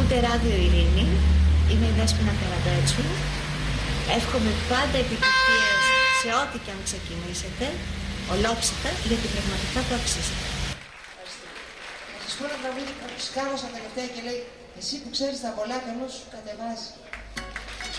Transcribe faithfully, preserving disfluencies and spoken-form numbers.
Ακούτε Ράδιο Ειρήνη, είμαι η Δέσποινα Καραμπέτσου. Εύχομαι πάντα επιτυχίες σε ό,τι και αν ξεκινήσετε, ολόψυχα, γιατί πραγματικά το αξίζετε. Θα σας πω ένα τραγούδι που σκάβωσα τελευταία και λέει «Εσύ που ξέρεις τα πολλά, καλώς σου κατεβάζει».